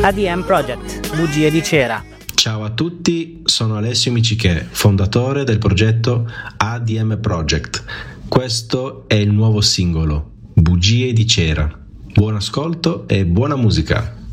ADM Project, Bugie di cera. Ciao a tutti, sono Alessio Miciche, fondatore del progetto ADM Project. Questo è il nuovo singolo, Bugie di cera. Buon ascolto e buona musica.